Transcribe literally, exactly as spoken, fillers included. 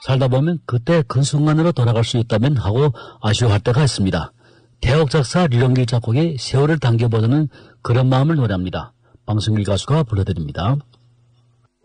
살다 보면 그때 그 순간으로 돌아갈 수 있다면 하고 아쉬워할 때가 있습니다. 대학 작사 류영길 작곡의 세월을 당겨보자는 그런 마음을 노래합니다. 방송길 가수가 불러드립니다.